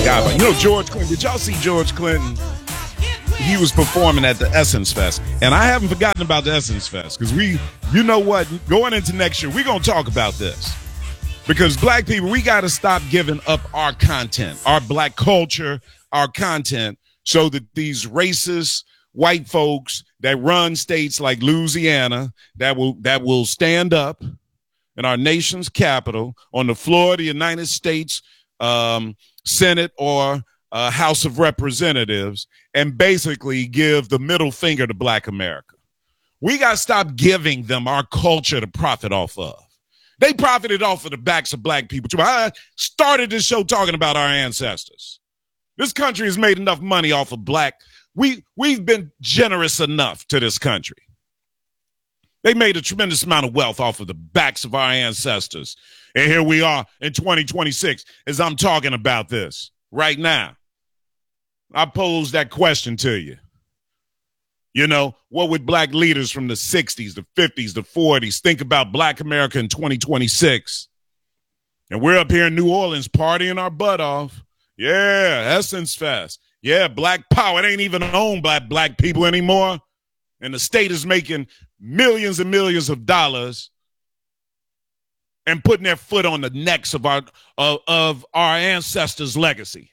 forgot about. George Clinton. Did y'all see George Clinton? He was performing at the Essence Fest, and I haven't forgotten about the Essence Fest because you know what, going into next year, we're gonna talk about this because black people, we got to stop giving up our content, our black culture, our content, so that these racist white folks that run states like Louisiana that will stand up in our nation's capital on the floor of the United States Senate or House of Representatives and basically give the middle finger to black America. We got to stop giving them our culture to profit off of. They profited off of the backs of black people too. I started this show talking about our ancestors. This country has made enough money off of black. We've been generous enough to this country. They made a tremendous amount of wealth off of the backs of our ancestors. And here we are in 2026 as I'm talking about this right now. I pose that question to you. What would black leaders from the 60s, the 50s, the 40s think about black America in 2026? And we're up here in New Orleans partying our butt off. Yeah, Essence Fest. Yeah, black power. It ain't even owned by black people anymore. And the state is making millions and millions of dollars and putting their foot on the necks of our ancestors' legacy.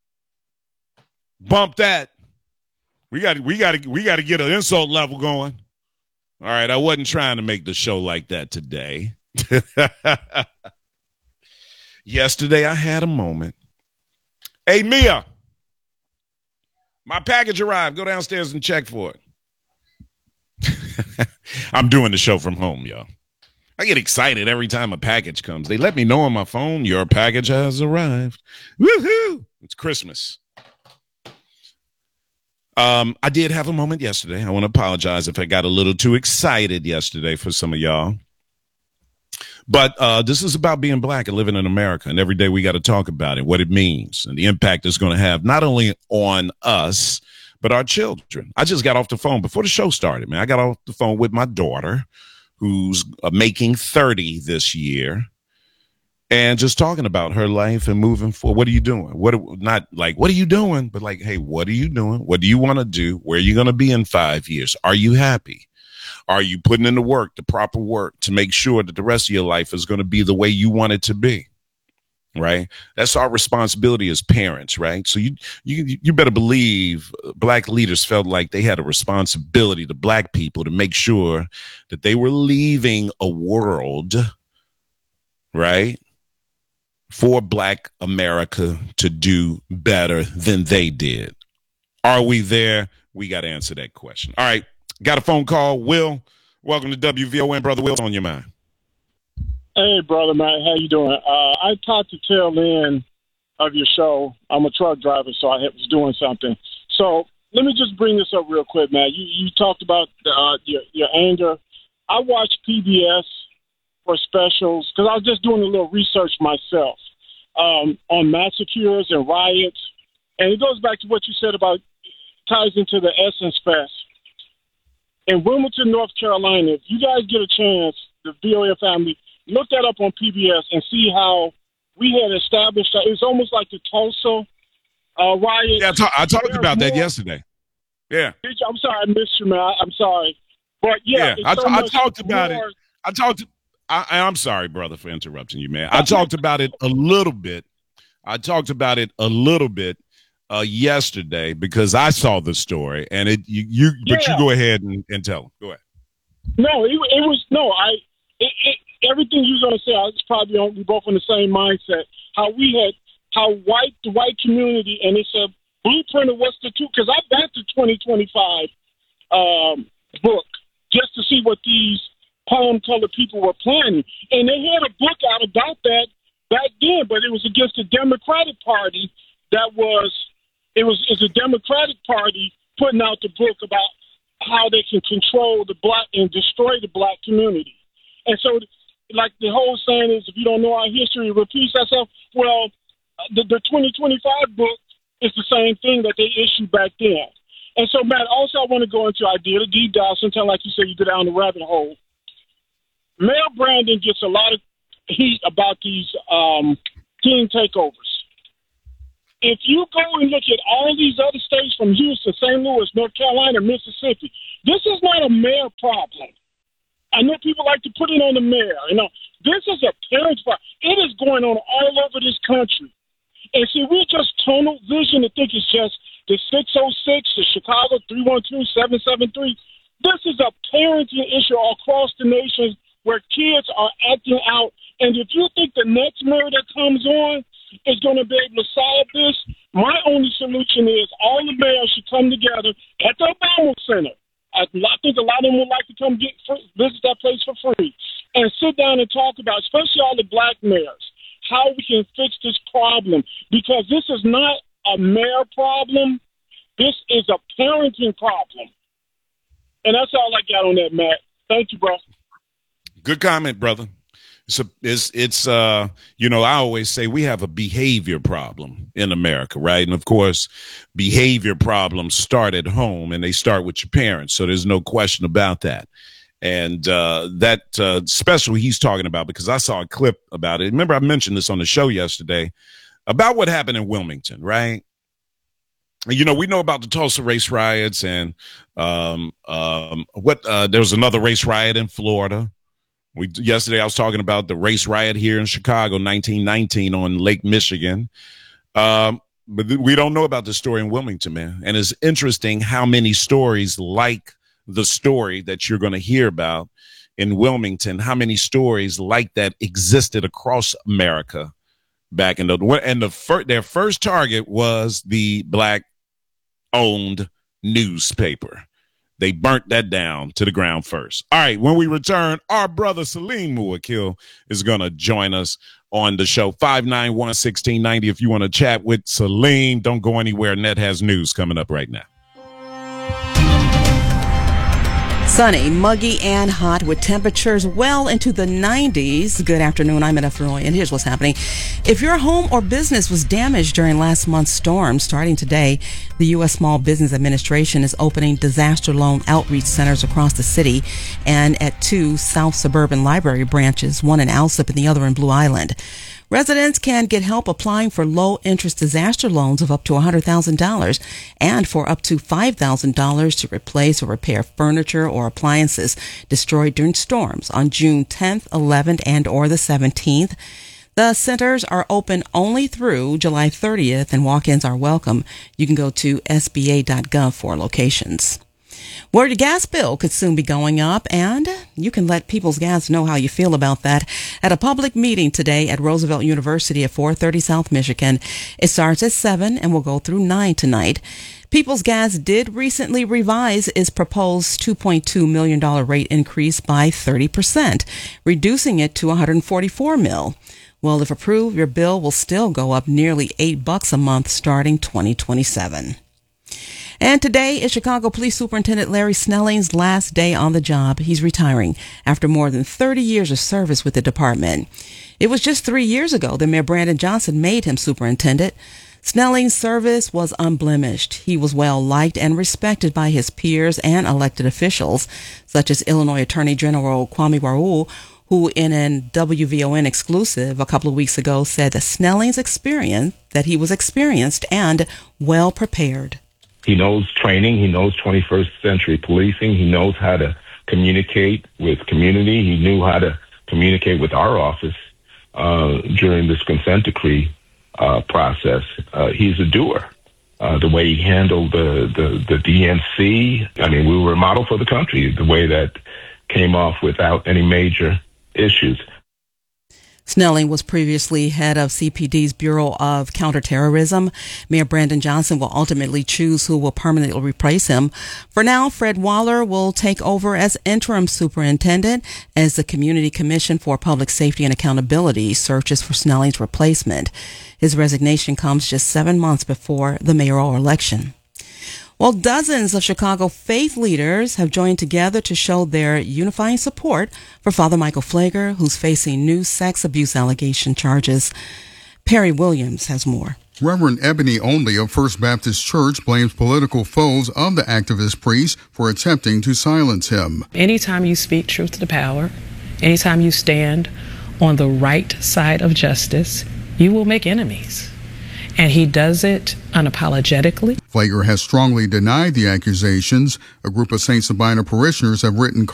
Bump that. We got to get an insult level going. All right, I wasn't trying to make the show like that today. Yesterday I had a moment. Hey, Mia, my package arrived. Go downstairs and check for it. I'm doing the show from home, y'all. I get excited every time a package comes. They let me know on my phone, your package has arrived. Woohoo! It's Christmas. I did have a moment yesterday. I want to apologize if I got a little too excited yesterday for some of y'all. But this is about being black and living in America. And every day we got to talk about it, what it means, and the impact it's going to have not only on us, but our children. I just got off the phone before the show started, man. I got off the phone with my daughter, who's making 30 this year, and just talking about her life and moving forward. What are you doing? What are you doing? But like, hey, what are you doing? What do you want to do? Where are you going to be in 5 years? Are you happy? Are you putting in the work, the proper work to make sure that the rest of your life is going to be the way you want it to be? Right? That's our responsibility as parents, right? So you better believe black leaders felt like they had a responsibility to black people to make sure that they were leaving a world, right, for black America to do better than they did. Are we there? We got to answer that question. All right. Got a phone call. Will, welcome to WVON. Brother Will's on your mind. Hey, Brother Matt. How you doing? I caught the tail end of your show. I'm a truck driver, so I was doing something. So let me just bring this up real quick, Matt. You talked about your anger. I watch PBS for specials because I was just doing a little research myself on massacres and riots. And it goes back to what you said about ties into the Essence Fest. In Wilmington, North Carolina, if you guys get a chance, the VOA family, look that up on PBS and see how we had established that. It was almost like the Tulsa riot. Yeah, I talked about that yesterday. Yeah. I'm sorry, I missed you, man. I'm sorry. But yeah, I talked about it. I'm sorry, brother, for interrupting you, man. I talked about it a little bit. Yesterday because I saw the story, and but you go ahead and tell them. Go ahead. No, everything you're going to say, I was probably we both on the same mindset. How the white community, and it's a blueprint of what's the truth. Because I backed the 2025 book just to see what these palm-colored people were planning, and they had a book out about that back then, but it was against the Democratic Party. It's a Democratic Party putting out the book about how they can control the black and destroy the black community. And so, like the whole saying is, if you don't know our history, it repeats itself. Well, the 2025 book is the same thing that they issued back then. And so, Matt, also I want to go into, I did a deep dive. Sometimes, like you said, you go down the rabbit hole. Mayor Brandon gets a lot of heat about these team takeovers. If you go and look at all these other states from Houston, St. Louis, North Carolina, Mississippi, this is not a mayor problem. I know people like to put it on the mayor. This is a parent's problem. It is going on all over this country. And see, we just tunnel vision to think it's just the 606, the Chicago 312-773. This is a parenting issue across the nation where kids are acting out. And if you think the next mayor that comes on is going to be able to solve this, my only solution is all the mayors should come together at the Obama Center. I think a lot of them would like to come visit that place for free and sit down and talk about, especially all the black mayors, how we can fix this problem, because this is not a mayor problem. This is a parenting problem. And that's all I got on that, Matt. Thank you, bro. Good comment, brother. I always say we have a behavior problem in America, right? And of course, behavior problems start at home and they start with your parents. So there's no question about that. And that special he's talking about, because I saw a clip about it. Remember, I mentioned this on the show yesterday about what happened in Wilmington, right? We know about the Tulsa race riots and there was another race riot in Florida. Yesterday I was talking about the race riot here in Chicago, 1919 on Lake Michigan. But we don't know about the story in Wilmington, man. And it's interesting how many stories like the story that you're going to hear about in Wilmington, how many stories like that existed across America back in their first target was the black-owned newspaper. They burnt that down to the ground first. All right, when we return, our brother Salim Muakil is going to join us on the show. 591-1690 if you want to chat with Salim. Don't go anywhere. Net has news coming up right now. Sunny, muggy, and hot with temperatures well into the 90s. Good afternoon. I'm Edith Roy, and here's what's happening. If your home or business was damaged during last month's storm, starting today, the U.S. Small Business Administration is opening disaster loan outreach centers across the city and at 2 South Suburban Library branches, one in Alsip and the other in Blue Island. Residents can get help applying for low-interest disaster loans of up to $100,000 and for up to $5,000 to replace or repair furniture or appliances destroyed during storms on June 10th, 11th, and or the 17th. The centers are open only through July 30th, and walk-ins are welcome. You can go to sba.gov for locations. Word your gas bill could soon be going up, and you can let People's Gas know how you feel about that at a public meeting today at Roosevelt University at 430 South Michigan. It starts at 7 and will go through 9 tonight. People's Gas did recently revise its proposed $2.2 million rate increase by 30%, reducing it to $144 million. Well, if approved, your bill will still go up nearly $8 a month starting 2027. And today is Chicago Police Superintendent Larry Snelling's last day on the job. He's retiring after more than 30 years of service with the department. It was just 3 years ago that Mayor Brandon Johnson made him superintendent. Snelling's service was unblemished. He was well liked and respected by his peers and elected officials, such as Illinois Attorney General Kwame Warul, who in an WVON exclusive a couple of weeks ago said that he was experienced and well prepared. He knows training. He knows 21st century policing. He knows how to communicate with community. He knew how to communicate with our office during this consent decree process. He's a doer. The way he handled the DNC, I mean, we were a model for the country, the way that came off without any major issues. Snelling was previously head of CPD's Bureau of Counterterrorism. Mayor Brandon Johnson will ultimately choose who will permanently replace him. For now, Fred Waller will take over as interim superintendent as the Community Commission for Public Safety and Accountability searches for Snelling's replacement. His resignation comes just 7 months before the mayoral election. Well, dozens of Chicago faith leaders have joined together to show their unifying support for Father Michael Pfleger, who's facing new sex abuse allegation charges. Perry Williams has more. Reverend Ebony Only of First Baptist Church blames political foes of the activist priest for attempting to silence him. Anytime you speak truth to power, anytime you stand on the right side of justice, you will make enemies. and he does it unapologetically. Pfleger has strongly denied the accusations. A group of St. Sabina parishioners have written